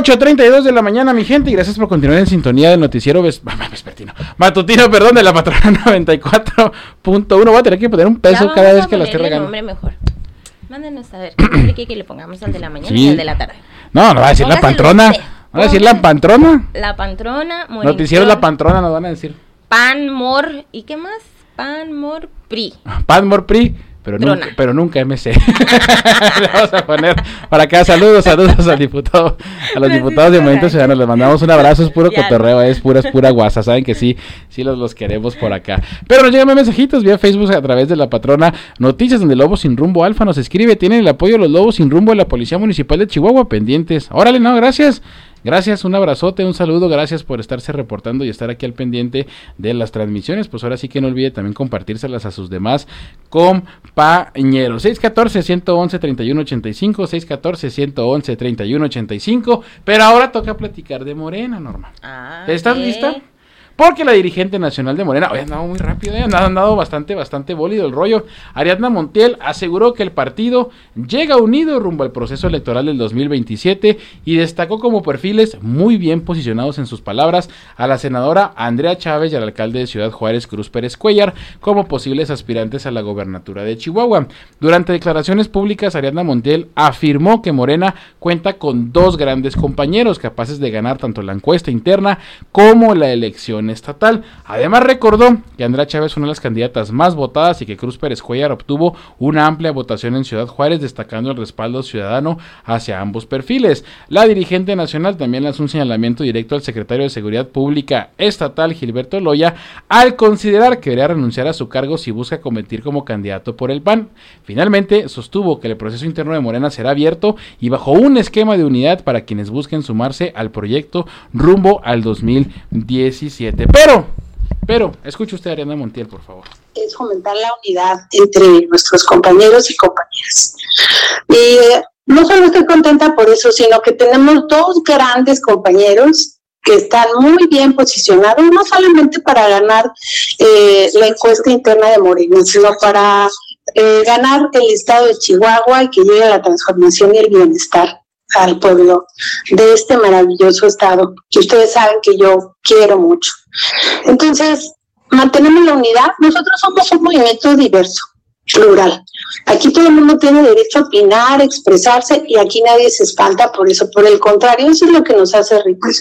8:32 de la mañana, mi gente, y gracias por continuar en sintonía del noticiero matutino, de la Patrona 94.1. Voy a tener que poner un peso cada vez que lo esté regando. Nombre mejor. Mándenos a ver que le pongamos al de la mañana y al de la tarde. No va a decir la patrona. ¿Va a decir la patrona? La patrona. Noticiero La Patrona nos van a decir. Pan, mor, ¿y qué más? Pan, mor, pri. Pan, mor, pri. Pero nunca MC. Le vamos a poner para acá. Saludos al diputado, a los diputados de Movimiento Ciudadano. Les mandamos un abrazo, es puro cotorreo, es pura guasa. Saben que sí los queremos por acá. Pero nos llegan mensajitos vía Facebook a través de La Patrona Noticias, donde Lobo Sin Rumbo Alfa nos escribe: tienen el apoyo de los Lobos Sin Rumbo de la Policía Municipal de Chihuahua pendientes. Órale, no, gracias. Gracias, un abrazote, un saludo, gracias por estarse reportando y estar aquí al pendiente de las transmisiones. Pues ahora sí que no olvide también compartírselas a sus demás compañeros. 614-111-3185, 614-111-3185. Pero ahora toca platicar de Morena, Norma. ¿Estás lista? Porque la dirigente nacional de Morena, hoy ha andado muy rápido, ha andado bastante bólido el rollo. Ariadna Montiel aseguró que el partido llega unido rumbo al proceso electoral del 2027 y destacó como perfiles muy bien posicionados, en sus palabras, a la senadora Andrea Chávez y al alcalde de Ciudad Juárez, Cruz Pérez Cuellar, como posibles aspirantes a la gobernatura de Chihuahua. Durante declaraciones públicas, Ariadna Montiel afirmó que Morena cuenta con dos grandes compañeros capaces de ganar tanto la encuesta interna como la elección estatal. Además recordó que Andrea Chávez fue una de las candidatas más votadas y que Cruz Pérez Cuellar obtuvo una amplia votación en Ciudad Juárez, destacando el respaldo ciudadano hacia ambos perfiles. La dirigente nacional también lanzó un señalamiento directo al secretario de Seguridad Pública Estatal, Gilberto Loya, al considerar que debería renunciar a su cargo si busca competir como candidato por el PAN. Finalmente sostuvo que el proceso interno de Morena será abierto y bajo un esquema de unidad para quienes busquen sumarse al proyecto rumbo al 2017. Pero, escuche usted a Ariadna Montiel, por favor. Es fomentar la unidad entre nuestros compañeros y compañeras. Y no solo estoy contenta por eso, sino que tenemos dos grandes compañeros que están muy bien posicionados, no solamente para ganar la encuesta interna de Morena, sino para ganar el estado de Chihuahua y que llegue la transformación y el bienestar al pueblo de este maravilloso estado, que ustedes saben que yo quiero mucho. Entonces, mantenemos la unidad. Nosotros somos un movimiento diverso, plural. Aquí todo el mundo tiene derecho a opinar, a expresarse, y aquí nadie se espanta por eso. Por el contrario, eso es lo que nos hace ricos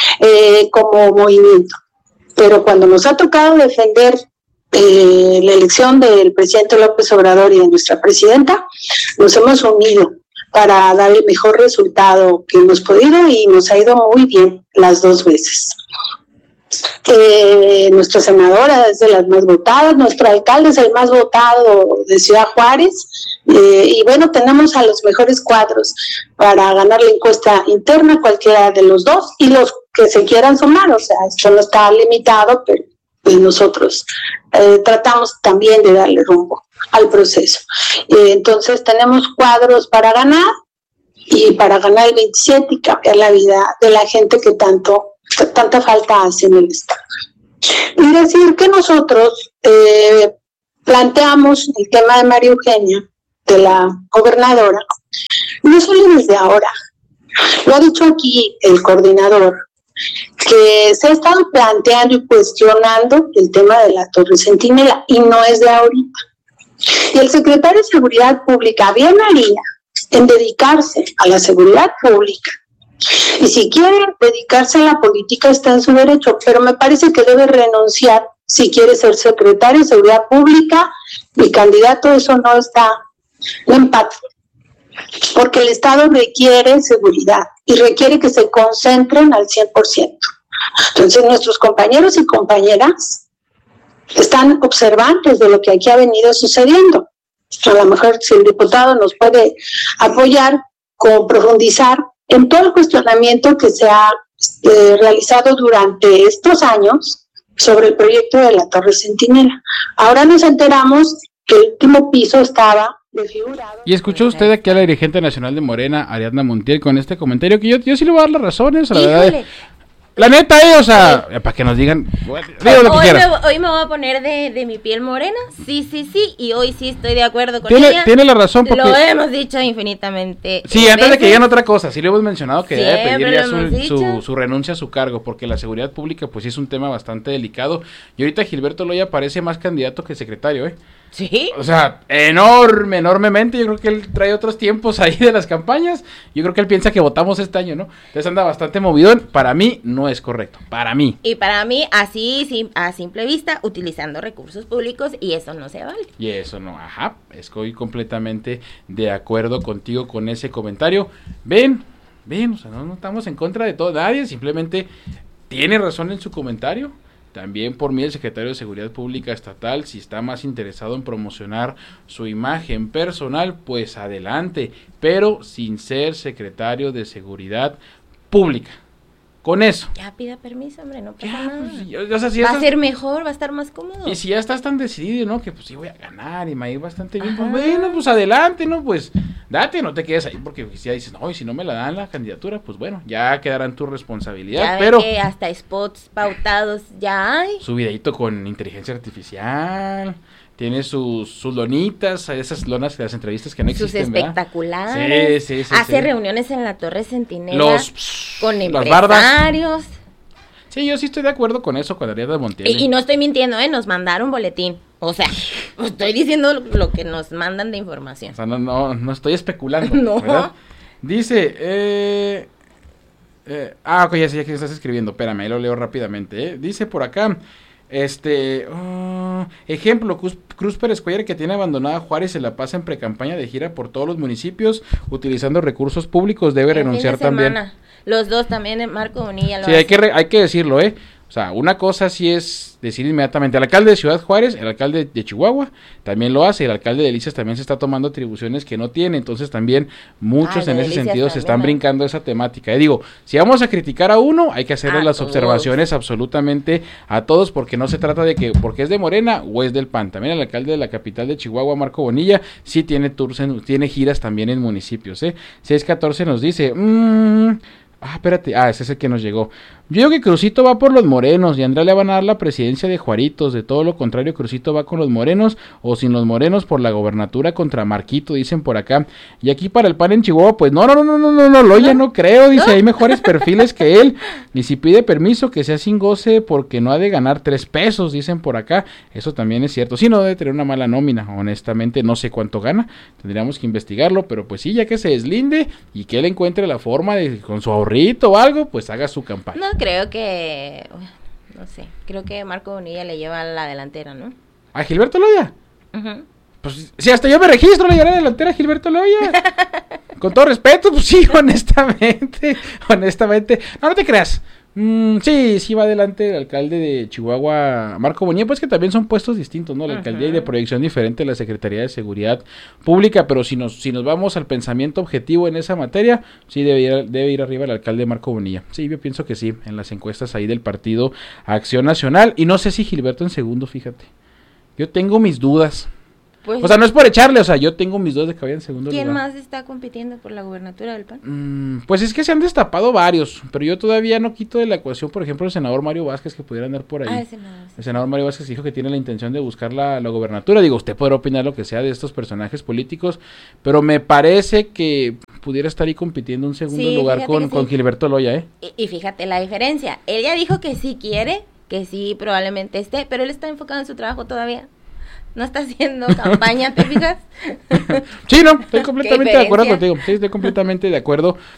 como movimiento. Pero cuando nos ha tocado defender la elección del presidente López Obrador y de nuestra presidenta, nos hemos unido para dar el mejor resultado que hemos podido, y nos ha ido muy bien las dos veces. Nuestra senadora es de las más votadas, nuestro alcalde es el más votado de Ciudad Juárez, y bueno, tenemos a los mejores cuadros para ganar la encuesta interna, cualquiera de los dos, y los que se quieran sumar. O sea, esto no está limitado, pero pues nosotros tratamos también de darle rumbo al proceso. Entonces tenemos cuadros para ganar, y para ganar el 27 y cambiar la vida de la gente que tanta falta hace en el estado. Y decir que nosotros planteamos el tema de María Eugenia, de la gobernadora, no solo desde ahora, lo ha dicho aquí el coordinador, que se ha estado planteando y cuestionando el tema de la Torre Centinela, y no es de ahorita. Y el secretario de Seguridad Pública bien haría en dedicarse a la seguridad pública. Y si quiere dedicarse a la política, está en su derecho, pero me parece que debe renunciar si quiere ser secretario de Seguridad Pública y candidato. Eso no empata, porque el Estado requiere seguridad y requiere que se concentren al 100%. Entonces nuestros compañeros y compañeras están observantes de lo que aquí ha venido sucediendo. A lo mejor si el diputado nos puede apoyar con profundizar en todo el cuestionamiento que se ha realizado durante estos años sobre el proyecto de la Torre Centinela. Ahora nos enteramos que el último piso estaba desfigurado. Y escuchó usted aquí a la dirigente nacional de Morena, Ariadna Montiel, con este comentario que yo sí le voy a dar las razones, la verdad. La neta, o sea, para que nos digan, digo lo que quieran. Hoy me voy a poner de mi piel morena, sí, y hoy sí estoy de acuerdo con ella. Tiene la razón porque... Lo hemos dicho infinitamente. Sí, antes de que digan otra cosa, sí lo hemos mencionado que debe pedir ya su renuncia a su cargo, porque la seguridad pública pues sí es un tema bastante delicado, y ahorita Gilberto Loya parece más candidato que secretario, ¿Sí? O sea, enormemente. Yo creo que él trae otros tiempos ahí de las campañas. Yo creo que él piensa que votamos este año, ¿no? Entonces anda bastante movido. Para mí no es correcto. Para mí. Y para mí, así, a simple vista, utilizando recursos públicos, y eso no se vale. Y eso no, estoy completamente de acuerdo contigo con ese comentario. Ven, o sea, no estamos en contra de todo, nadie, simplemente tiene razón en su comentario. También por mí el secretario de Seguridad Pública Estatal, si está más interesado en promocionar su imagen personal, pues adelante, pero sin ser secretario de Seguridad Pública. Con eso. Ya pida permiso, hombre, no pasa nada. Pues, o sea, si va a ser mejor, va a estar más cómodo. Y si ya estás tan decidido, ¿no? Que pues sí voy a ganar y me va a ir bastante bien. Pues bueno, pues adelante, ¿no? Pues date, no te quedes ahí, porque si ya dices, no, y si no me la dan la candidatura, pues bueno, ya quedará en tu responsabilidad. Ya pero que hasta spots pautados ya hay. Su videito con inteligencia artificial. Tiene sus lonitas, esas lonas de las entrevistas que no existen, sus espectaculares. Sí. Hace reuniones en la Torre Centinela con empresarios. Bardas. Sí, yo sí estoy de acuerdo con eso, con Ariadna Montiel. Y no estoy mintiendo, nos mandaron boletín. O sea, estoy diciendo lo que nos mandan de información. O sea, no estoy especulando. No. ¿Verdad? Dice, ok, ya sé que estás escribiendo, espérame, ahí lo leo rápidamente. Dice por acá, ejemplo, Cruz Pérez Cuellar, que tiene abandonada Juárez, se la pasa en precampaña de gira por todos los municipios utilizando recursos públicos, debe renunciar también. Los dos también, Marco Bonilla lo hace. Hay que decirlo, O sea, una cosa sí es decir inmediatamente, el alcalde de Ciudad Juárez, el alcalde de Chihuahua también lo hace, el alcalde de Delicias también se está tomando atribuciones que no tiene, entonces también muchos en ese sentido se están brincando esa temática. Digo, si vamos a criticar a uno, hay que hacerle las observaciones absolutamente a todos, porque no se trata de que porque es de Morena o es del PAN. También el alcalde de la capital de Chihuahua, Marco Bonilla, sí tiene tours, tiene giras también en municipios. 614 nos dice, espérate, ese es el que nos llegó. Yo digo que Crucito va por los morenos y a Andrea le van a dar la presidencia de Juaritos. De todo lo contrario, Crucito va con los morenos o sin los morenos por la gobernatura contra Marquito, dicen por acá. Y aquí para el PAN en Chihuahua, pues no, Loya no creo, dice, hay mejores perfiles que él. Y si pide permiso, que sea sin goce porque no ha de ganar 3 pesos, dicen por acá. Eso también es cierto. Sí, no debe tener una mala nómina, honestamente no sé cuánto gana, tendríamos que investigarlo, pero pues sí, ya que se deslinde y que él encuentre la forma de, con su ahorrito o algo, pues haga su campaña. No creo que, creo que Marco Bonilla le lleva a la delantera, ¿no? ¿A Gilberto Loya? Pues si hasta yo me registro, le llevaré a la delantera a Gilberto Loya. Con todo respeto, pues sí, honestamente. No te creas. Sí va adelante el alcalde de Chihuahua, Marco Bonilla, pues que también son puestos distintos, ¿no? La alcaldía y de proyección diferente de la Secretaría de Seguridad Pública, pero si nos vamos al pensamiento objetivo en esa materia, sí debe ir arriba el alcalde Marco Bonilla. Sí, yo pienso que sí, en las encuestas ahí del partido Acción Nacional, y no sé si Gilberto en segundo, fíjate. Yo tengo mis dudas. Pues, o sea, no es por echarle, o sea, yo tengo mis dudas de que vaya en segundo lugar. ¿Quién más está compitiendo por la gubernatura del PAN? Pues es que se han destapado varios, pero yo todavía no quito de la ecuación, por ejemplo, el senador Mario Vázquez, que pudiera andar por ahí. El senador Mario Vázquez dijo que tiene la intención de buscar la gubernatura. Digo, usted podrá opinar lo que sea de estos personajes políticos, pero me parece que pudiera estar ahí compitiendo un segundo lugar con Gilberto Loya, Y fíjate la diferencia, él ya dijo que sí quiere, que sí probablemente esté, pero él está enfocado en su trabajo todavía. No está haciendo campaña, ¿te fijas? Sí, no, estoy completamente de acuerdo contigo. Sí, estoy completamente de acuerdo